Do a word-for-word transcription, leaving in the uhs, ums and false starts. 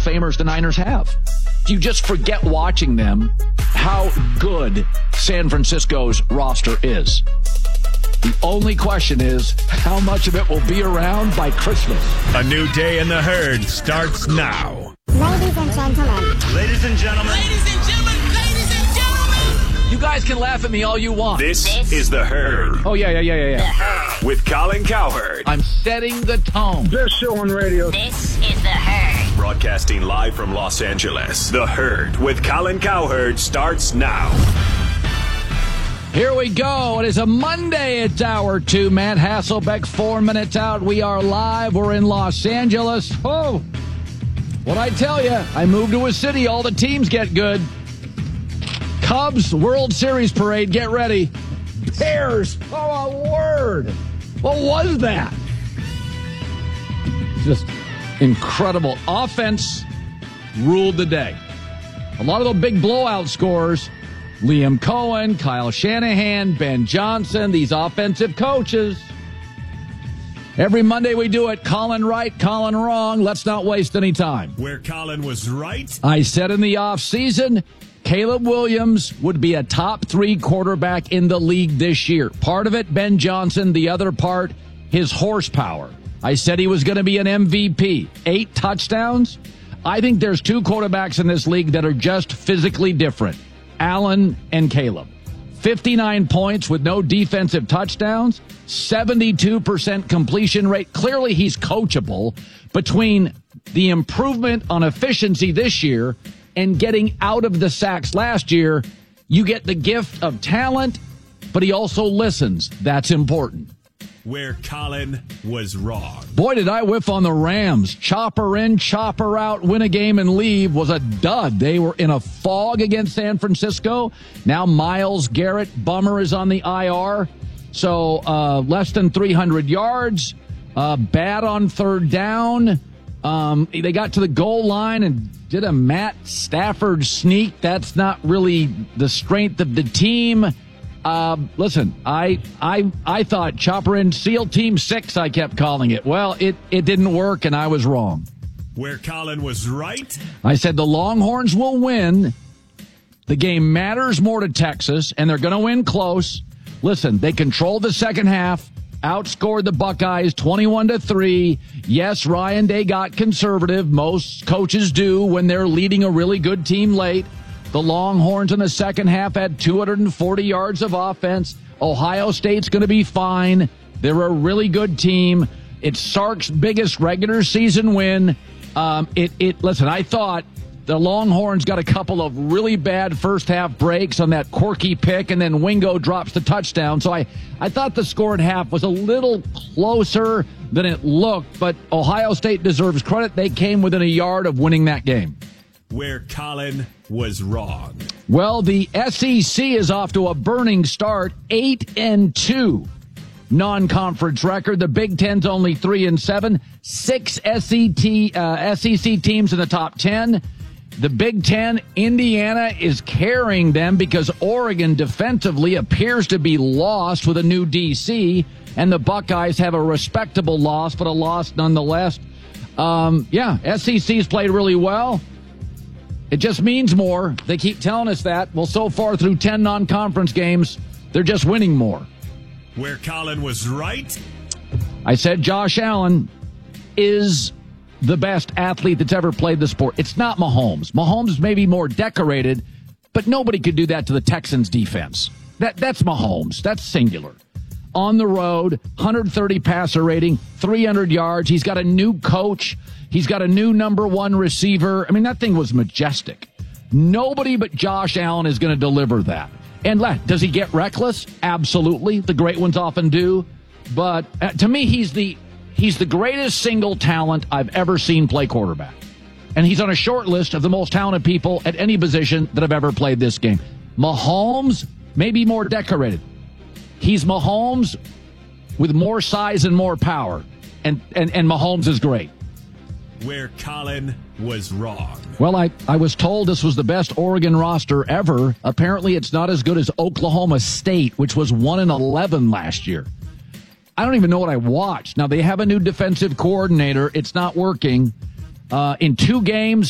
of Famers the Niners have. You just forget watching them how good San Francisco's roster is. The only question is how much of it will be around by Christmas. A new day in the herd starts now. Ladies and gentlemen. Ladies and gentlemen. Ladies and gentlemen. Ladies and gentlemen. You guys can laugh at me all you want. This, This is the herd. Oh, yeah, yeah, yeah, yeah, The yeah. Herd. With Colin Cowherd. I'm setting the tone. Best show on radio. This is The Herd. Broadcasting live from Los Angeles. The herd with Colin Cowherd starts now. Here we go. It is a Monday. It's hour two. Matt Hasselbeck, four minutes out. We are live. We're in Los Angeles. Oh, what I tell you, I moved to a city. All the teams get good. Cubs World Series parade. Get ready. Bears. Oh, a word. What was that? Just incredible. Offense ruled the day. A lot of the big blowout scores. Liam Cohen, Kyle Shanahan, Ben Johnson, these offensive coaches. Every Monday we do it. Colin right, Colin wrong. Let's not waste any time. Where Colin was right. I said in the offseason, Caleb Williams would be a top three quarterback in the league this year. Part of it, Ben Johnson. The other part, his horsepower. I said he was going to be an M V P. Eight touchdowns. I think there's two quarterbacks in this league that are just physically different. Allen and Caleb. fifty-nine points with no defensive touchdowns, seventy-two percent completion rate. Clearly he's coachable. Between the improvement on efficiency this year and getting out of the sacks last year, you get the gift of talent, but he also listens. That's important. Where Colin was wrong. Boy, did I whiff on the Rams. Chopper in, chopper out, win a game and leave was a dud. They were in a fog against San Francisco. Now Myles Garrett, bummer, is on the I R. So uh, less than three hundred yards. Uh, bad on third down. Um, they got to the goal line and did a Matt Stafford sneak. That's not really the strength of the team. Uh, listen, I I I thought chopper in SEAL Team six, I kept calling it. Well, it, it didn't work, and I was wrong. Where Colin was right. I said the Longhorns will win. The game matters more to Texas, and they're going to win close. Listen, they controlled the second half, outscored the Buckeyes twenty-one to three. Yes, Ryan Day got conservative. Most coaches do when they're leading a really good team late. The Longhorns in the second half had two hundred forty yards of offense. Ohio State's going to be fine. They're a really good team. It's Sark's biggest regular season win. Um, it, it. Listen, I thought the Longhorns got a couple of really bad first half breaks on that quirky pick, and then Wingo drops the touchdown. So I, I thought the score at half was a little closer than it looked, but Ohio State deserves credit. They came within a yard of winning that game. Where Colin was wrong. Well, the S E C is off to a burning start, eight and two non-conference record. The Big Ten's only three and seven. Six S E C, uh, S E C teams in the top ten. The Big Ten, Indiana is carrying them because Oregon defensively appears to be lost with a new D C, and the Buckeyes have a respectable loss, but a loss nonetheless. Um, yeah, S E C's played really well. It just means more. They keep telling us that. Well, so far through ten non-conference games, they're just winning more. Where Colin was right. I said Josh Allen is the best athlete that's ever played the sport. It's not Mahomes. Mahomes may be more decorated, but nobody could do that to the Texans defense. That That's Mahomes. That's singular. On the road, one hundred thirty passer rating, three hundred yards. He's got a new coach. He's got a new number one receiver. I mean, that thing was majestic. Nobody but Josh Allen is going to deliver that. And does he get reckless? Absolutely. The great ones often do. But uh, to me, he's the he's the greatest single talent I've ever seen play quarterback. And he's on a short list of the most talented people at any position that have ever played this game. Mahomes may be more decorated. He's Mahomes with more size and more power. And, and, and Mahomes is great. Where Colin was wrong. Well, I, I was told this was the best Oregon roster ever. Apparently, it's not as good as Oklahoma State, which was one and eleven last year. I don't even know what I watched. Now, they have a new defensive coordinator. It's not working. Uh, in two games,